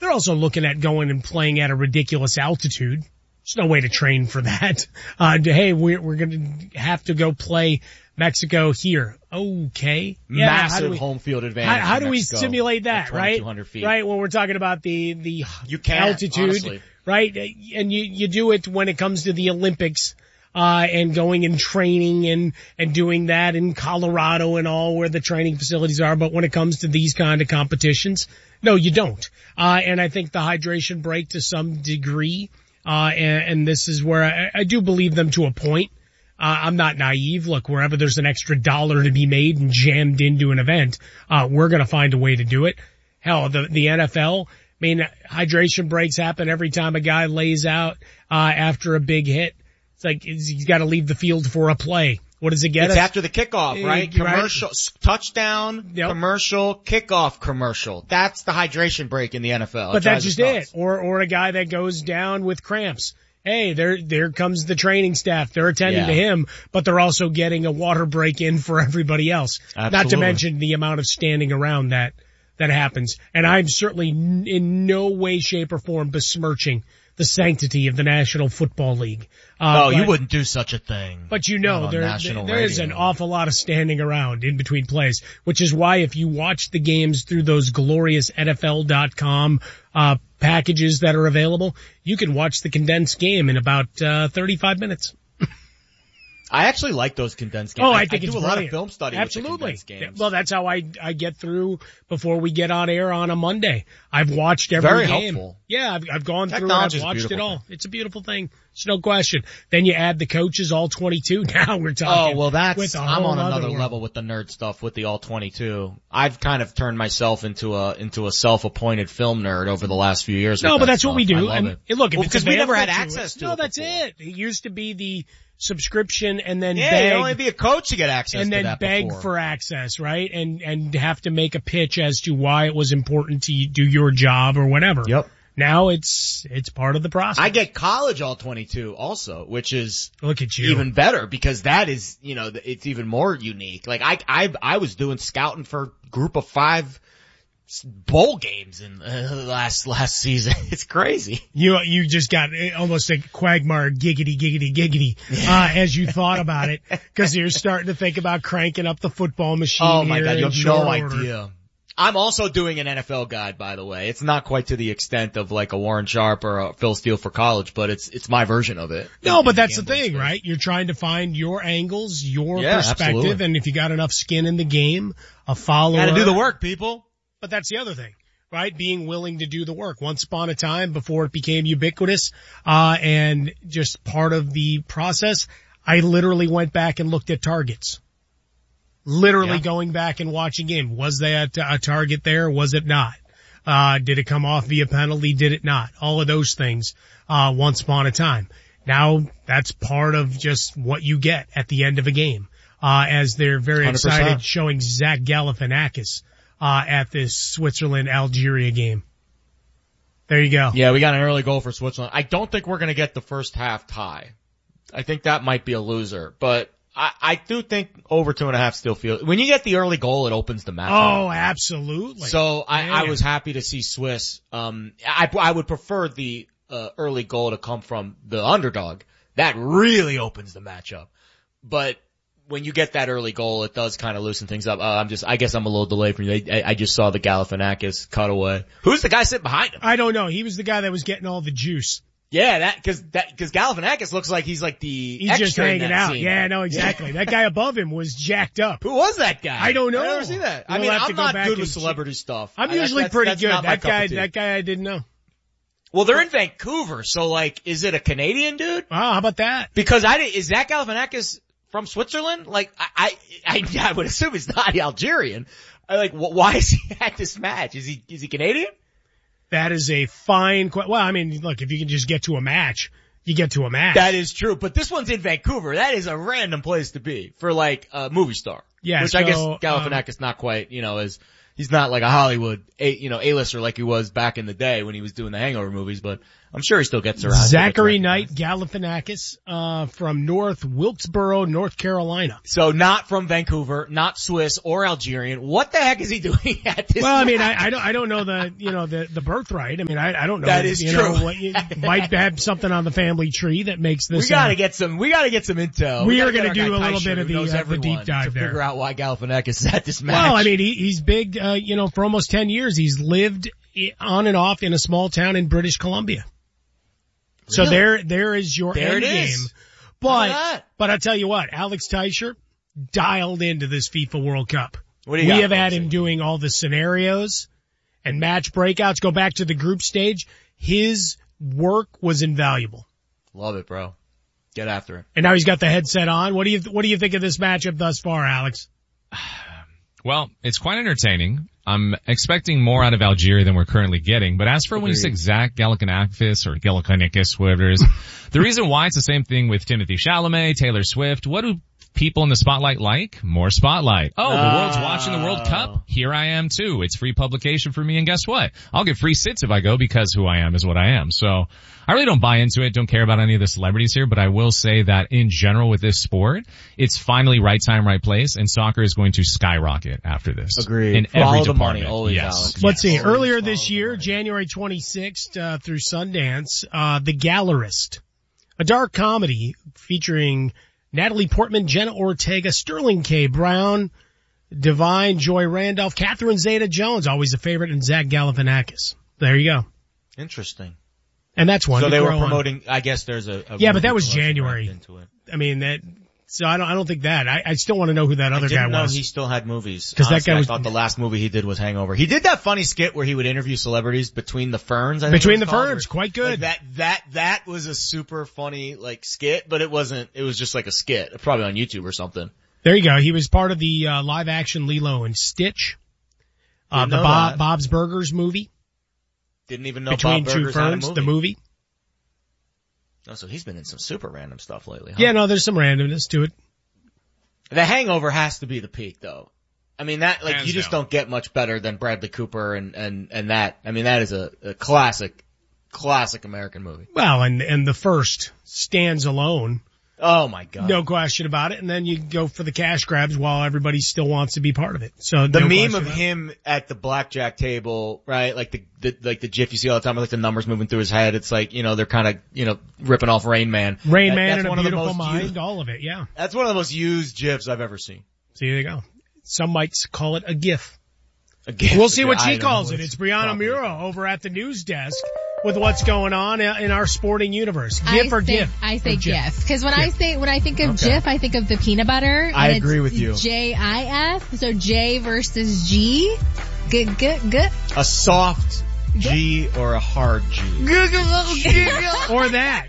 they're also looking at going and playing at a ridiculous altitude. There's no way to train for that. Hey, we're going to have to go play Mexico here. Okay. Yeah, massive home field advantage. How do we simulate that, right? Feet. Right, when we're talking about the altitude, honestly. Right? And you do it when it comes to the Olympics, and going and training and doing that in Colorado and all where the training facilities are. But when it comes to these kind of competitions, no, you don't. And I think the hydration break to some degree, and this is where I do believe them to a point. I'm not naive. Look, wherever there's an extra dollar to be made and jammed into an event, we're going to find a way to do it. Hell, the NFL, I mean, hydration breaks happen every time a guy lays out, after a big hit. It's like, he's got to leave the field for a play. What does it get us? It's after the kickoff, right? Commercial, touchdown, yep. Commercial, kickoff commercial. That's the hydration break in the NFL. But that's just it. Or a guy that goes down with cramps. Hey, there comes the training staff. They're attending to him, but they're also getting a water break in for everybody else. Absolutely. Not to mention the amount of standing around that happens. And I'm certainly in no way, shape, or form besmirching the sanctity of the National Football League. You wouldn't do such a thing. But there is an awful lot of standing around in between plays, which is why if you watch the games through those glorious NFL.com packages that are available, you can watch the condensed game in about 35 minutes. I actually like those condensed games. Oh, I think it's do a brilliant. lot of film study Absolutely. with the condensed games. Well, that's how I get through before we get on air on a Monday. I've watched every Very game. helpful. Yeah, I've gone through and I've watched it all. It's a beautiful thing. It's no question. Then you add the coaches, all 22. Now we're talking. Oh, well, I'm on another level with the nerd stuff with the all 22. I've kind of turned myself into a self-appointed film nerd over the last few years. No, but that's what we do. And look, because we never had access to it. No, that's it. It used to be the subscription and then beg. You'd only be a coach to get access and to then that beg before. for access, right? And have to make a pitch as to why it was important to do your job or whatever. Yep. Now it's part of the process. I get college all 22 also, which is look at you even better because that is, it's even more unique. Like I was doing scouting for Group of 5 bowl games in last season. It's crazy. You just got almost a quagmire giggity as you thought about it because you're starting to think about cranking up the football machine. Oh my God, you have no order. idea. I'm also doing an NFL guide, by the way. It's not quite to the extent of like a Warren Sharp or a Phil Steele for college, but it's my version of it. No, but that's the thing, right? You're trying to find your angles, your perspective, absolutely. And if you got enough skin in the game, a follower. Gotta do the work, people. But that's the other thing, right? Being willing to do the work. Once upon a time, before it became ubiquitous, and just part of the process, I literally went back and looked at targets. Literally going back and watching game. Was there a target there? Was it not? Did it come off via penalty? Did it not? All of those things, once upon a time. Now that's part of just what you get at the end of a game. As they're very 100%. excited showing Zach Galifianakis, at this Switzerland-Algeria game. There you go. Yeah, we got an early goal for Switzerland. I don't think we're going to get the first half tie. I think that might be a loser, but I do think over 2.5 still feels, when you get the early goal, it opens the match. Oh, absolutely. So I was happy to see Swiss. I would prefer the, early goal to come from the underdog. That really opens the match up. But when you get that early goal, it does kind of loosen things up. I guess I'm a little delayed from you. I just saw the Galifianakis cutaway. Who's the guy sitting behind him? I don't know. He was the guy that was getting all the juice. Yeah, cause Galifianakis looks like he's like he's just hanging out. Scene. Yeah, no, exactly. Yeah. That guy above him was jacked up. Who was that guy? I don't know. I never see that. I mean, I'm not good with celebrity stuff. I'm usually pretty good. That guy I didn't know. Well, they're in Vancouver, so like, is it a Canadian dude? Oh, how about that? Because is Zach Galifianakis from Switzerland? Like, I would assume he's not Algerian. Why is he at this match? Is he Canadian? That is a fine question. Well, I mean, look, if you can just get to a match, you get to a match. That is true, but this one's in Vancouver. That is a random place to be for like a movie star. Yeah. Which I guess Galifianakis not quite, He's not like a Hollywood, A-lister like he was back in the day when he was doing the Hangover movies, but I'm sure he still gets around. Zachary Knight Galifianakis, from North Wilkesboro, North Carolina. So not from Vancouver, not Swiss or Algerian. What the heck is he doing at this? Well, I mean, I don't know the birthright. I mean, I don't know. That is true. What you might have something on the family tree that makes this. We gotta get some intel. We are gonna do a little bit of the deep dive to there. Figure out why Galifianakis is at this match. Well, I mean, he's big, for almost 10 years. He's lived on and off in a small town in British Columbia. So there is your end game. But I tell you what, Alex Teicher dialed into this FIFA World Cup. What do you got? We have had him doing all the scenarios and match breakouts. Go back to the group stage. His work was invaluable. Love it, bro. Get after it. And now he's got the headset on. What do you think of this matchup thus far, Alex? Well, it's quite entertaining. I'm expecting more out of Algeria than we're currently getting. But as for when you say Zach Galifianakis or Galifianakis, whatever it is, the reason why it's the same thing with Timothée Chalamet, Taylor Swift. What do people in the spotlight like? More spotlight. Oh, the world's watching the World Cup. Here I am too. It's free publication for me, and guess what? I'll get free sits if I go because who I am is what I am. So I really don't buy into it. Don't care about any of the celebrities here, but I will say that in general with this sport, it's finally right time, right place, and soccer is going to skyrocket after this. Agreed. In every every department. department. Always, yes. Alex. Let's see. Always Earlier this year, January 26th through Sundance, The Gallerist, a dark comedy featuring Natalie Portman, Jenna Ortega, Sterling K. Brown, Divine, Joy Randolph, Catherine Zeta-Jones, always a favorite, and Zach Galifianakis. There you go. Interesting. And that's one. So they were promoting, I guess there's a yeah, but that was January. Into it. I mean, so I don't think that. I still want to know who that other guy was. I didn't know he still had movies. Cause that guy I thought the last movie he did was Hangover. He did that funny skit where he would interview celebrities between the ferns. Between the Ferns, quite good. Like that was a super funny, skit, but it was just like a skit. Probably on YouTube or something. There you go. He was part of the, live action Lilo and Stitch. The Bob's Burgers movie. Didn't even know Between Bob Two Burgers had a Ferns, the movie. Oh, so he's been in some super random stuff lately, huh? Yeah, no, there's some randomness to it. The Hangover has to be the peak, though. I mean, that, you just don't get much better than Bradley Cooper and that. I mean, that is a classic American movie. Well, and the first stands alone. Oh my God. No question about it. And then you go for the cash grabs while everybody still wants to be part of it. So the meme of him at the blackjack table, right? Like the GIF you see all the time, like the numbers moving through his head. It's like, they're kind of, ripping off Rain Man. Rain Man and A Beautiful Mind, all of it, yeah. That's one of the most used GIFs I've ever seen. So there you go. Some might call it a GIF. A GIF. We'll see what she calls it. It's Brianna Muro over at the news desk with what's going on in our sporting universe. GIF or GIF? I say GIF. Cause when I think of GIF, I think of the peanut butter. I agree with you. J-I-F. So J versus G. Good. A soft G or a hard G. Or that.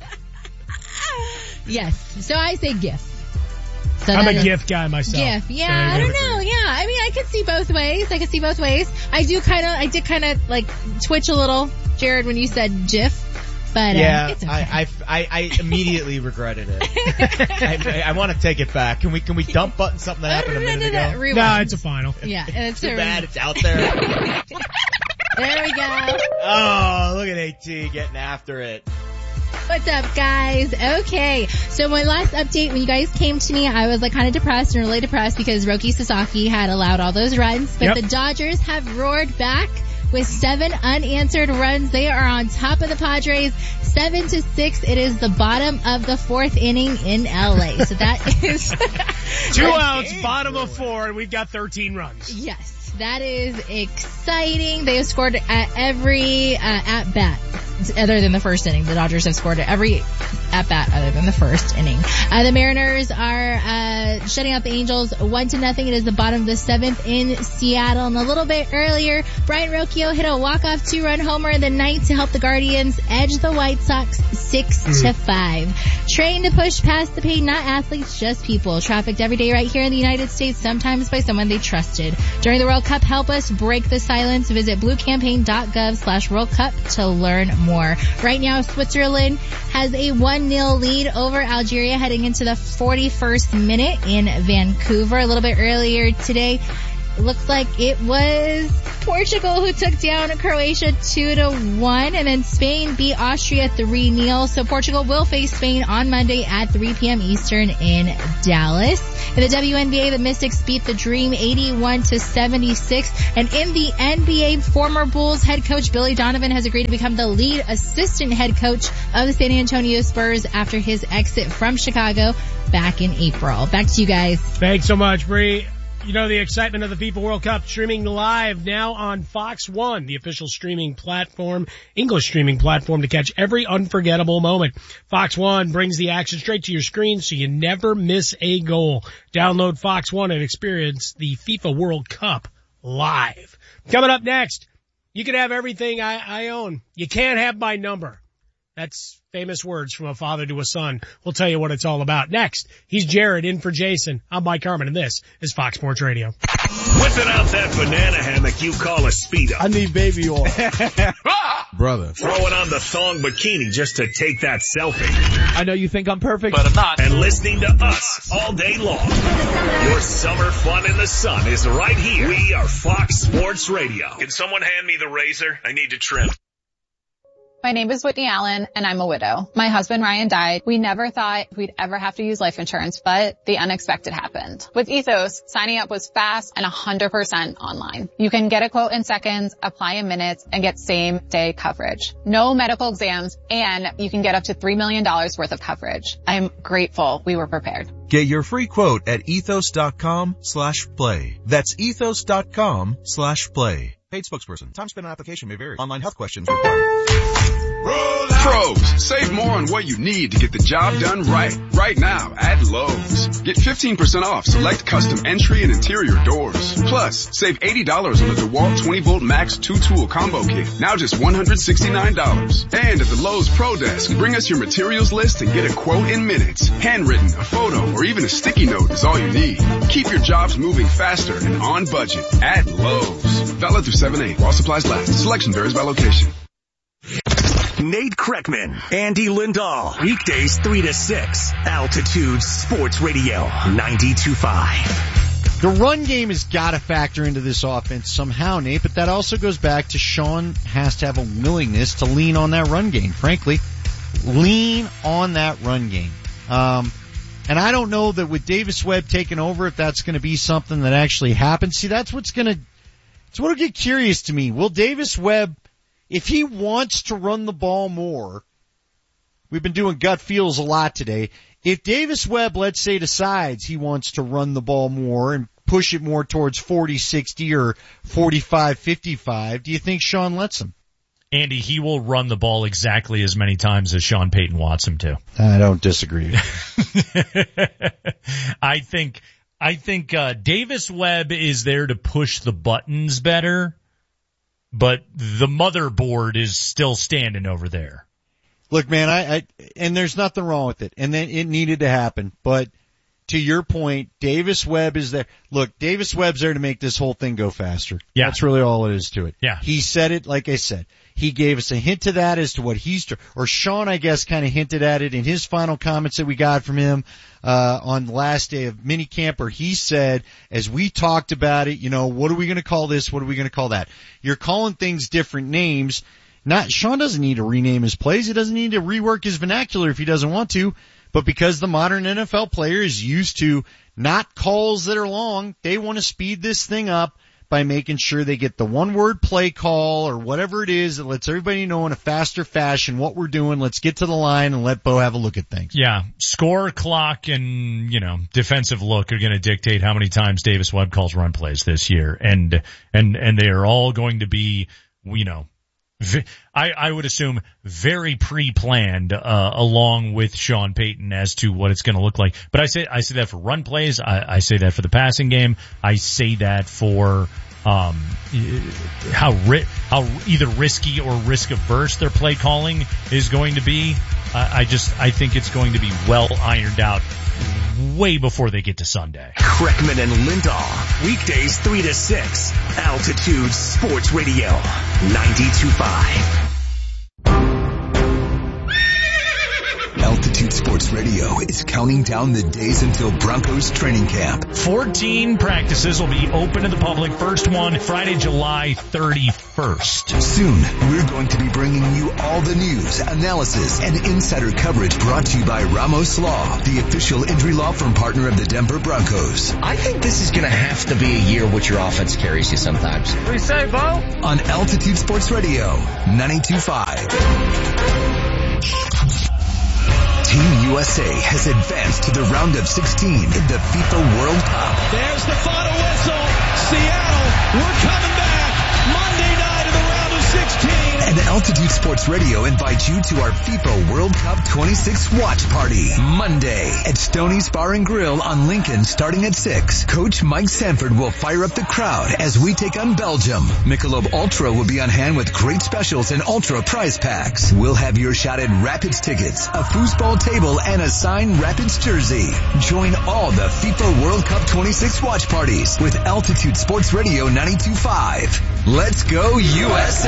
Yes. So I say GIF. So I'm a GIF guy myself. GIF. Yeah, I don't know. Yeah. I mean, I could see both ways. I did kind of twitch a little, Jared, when you said GIF. But, yeah, it's okay. I immediately regretted it. I want to take it back. Can we dump button something that happened a minute ago? Rewind. No, it's a final. Yeah. It's too bad it's out there. There we go. Oh, look at AT getting after it. What's up, guys? Okay. So my last update, when you guys came to me, I was kind of depressed and really depressed because Roki Sasaki had allowed all those runs. But the Dodgers have roared back with 7 unanswered runs. They are on top of the Padres, 7-6. It is the bottom of the 4th inning in LA. So that is 2 outs, bottom of 4, and we've got 13 runs. Yes. That is exciting. They have scored at every at-bat other than the first inning. The Dodgers have scored at every at-bat other than the first inning. The Mariners are shutting out the Angels 1-0. It is the bottom of the 7th in Seattle. And a little bit earlier, Brian Rocchio hit a walk-off 2-run homer in the 9th to help the Guardians edge the White Sox 6-5. Trained to push past the pain, not athletes, just people. Trafficked every day right here in the United States, sometimes by someone they trusted. During the World Cup, help us break the silence. Visit bluecampaign.gov/World Cup to learn more. Right now, Switzerland has a 1-0 lead over Algeria heading into the 41st minute in Vancouver. A little bit earlier today, looks like it was Portugal who took down Croatia 2-1, and then Spain beat Austria 3-0. So Portugal will face Spain on Monday at 3 p.m. Eastern in Dallas. In the WNBA, the Mystics beat the Dream 81-76. And in the NBA, former Bulls head coach Billy Donovan has agreed to become the lead assistant head coach of the San Antonio Spurs after his exit from Chicago back in April. Back to you guys. Thanks so much, Bree. You know the excitement of the FIFA World Cup streaming live now on Fox One, the official streaming platform, English streaming platform to catch every unforgettable moment. Fox One brings the action straight to your screen so you never miss a goal. Download Fox One and experience the FIFA World Cup live. Coming up next, you can have everything I own. You can't have my number. That's famous words from a father to a son. We'll tell you what it's all about. Next, he's Jared in for Jason. I'm Mike Harmon, and this is Fox Sports Radio. Whipping out that banana hammock you call a Speedo. I need baby oil. Brother. Throwing on the thong bikini just to take that selfie. I know you think I'm perfect, but I'm not. And listening to us all day long. Your summer fun in the sun is right here. We are Fox Sports Radio. Can someone hand me the razor? I need to trim. My name is Whitney Allen, and I'm a widow. My husband, Ryan, died. We never thought we'd ever have to use life insurance, but the unexpected happened. With Ethos, signing up was fast and 100% online. You can get a quote in seconds, apply in minutes, and get same-day coverage. No medical exams, and you can get up to $3 million worth of coverage. I'm grateful we were prepared. Get your free quote at ethos.com/play. That's ethos.com/play. Paid spokesperson. Time spent on application may vary. Online health questions required. Pros, save more on what you need to get the job done right. Right now at Lowe's. Get 15% off select custom entry and interior doors. Plus, save $80 on the DeWalt 20-volt Max 2-tool combo kit. Now just $169. And at the Lowe's Pro Desk, bring us your materials list and get a quote in minutes. Handwritten, a photo, or even a sticky note is all you need. Keep your jobs moving faster and on budget at Lowe's. Valid through 7/8 while supplies last. Selection varies by location. Nate Kreckman, Andy Lindahl, weekdays 3 to 6, Altitude Sports Radio 92.5. The run game has got to factor into this offense somehow, Nate, but that also goes back to Sean has to have a willingness to lean on that run game. Frankly, lean on that run game. And I don't know that with Davis Webb taking over, if that's going to be something that actually happens. See, that's what'll get curious to me. Will Davis Webb, if he wants to run the ball more, we've been doing gut feels a lot today. If Davis Webb, let's say, decides he wants to run the ball more and push it more towards 40-60 or 45-55, do you think Sean lets him? Andy, he will run the ball exactly as many times as Sean Payton wants him to. I don't disagree. I think Davis Webb is there to push the buttons better, but the motherboard is still standing over there. Look, man, and there's nothing wrong with it, and then it needed to happen, but to your point, Davis Webb is there. Look, Davis Webb's there to make this whole thing go faster. Yeah. That's really all it is to it. Yeah. He said it, like I said. He gave us a hint to that as to what or Sean, I guess, kind of hinted at it in his final comments that we got from him, on the last day of minicamp, where he said, as we talked about it, what are we going to call this? What are we going to call that? You're calling things different names. Sean doesn't need to rename his plays. He doesn't need to rework his vernacular if he doesn't want to. But because the modern NFL player is used to not calls that are long, they want to speed this thing up by making sure they get the one-word play call or whatever it is that lets everybody know in a faster fashion what we're doing. Let's get to the line and let Bo have a look at things. Yeah, score, clock, and, defensive look are going to dictate how many times Davis Webb calls run plays this year. And they are all going to be, I would assume very pre-planned, along with Sean Payton as to what it's going to look like. But I say that for run plays. I say that for the passing game. I say that for, how either risky or risk averse their play calling is going to be. I think it's going to be well ironed out way before they get to Sunday. Kreckman and Lindahl, weekdays 3 to 6, Altitude Sports Radio 92.5. Altitude Sports Radio. Radio is counting down the days until Broncos training camp. 14 practices will be open to the public. First one, Friday, July 31st. Soon, we're going to be bringing you all the news, analysis, and insider coverage brought to you by Ramos Law, the official injury law firm partner of the Denver Broncos. I think this is going to have to be a year which your offense carries you sometimes. What do you say, Bo? On Altitude Sports Radio, 92.5. Team USA has advanced to the round of 16 in the FIFA World Cup. There's the final whistle. Seattle, we're coming back. Monday night in the round of 16. And Altitude Sports Radio invites you to our FIFA World Cup 26 watch party. Monday at Stoney's Bar and Grill on Lincoln starting at 6. Coach Mike Sanford will fire up the crowd as we take on Belgium. Michelob Ultra will be on hand with great specials and Ultra prize packs. We'll have your shot at Rapids tickets, a foosball table, and a signed Rapids jersey. Join all the FIFA World Cup 26 watch parties with Altitude Sports Radio 92.5. Let's go USA!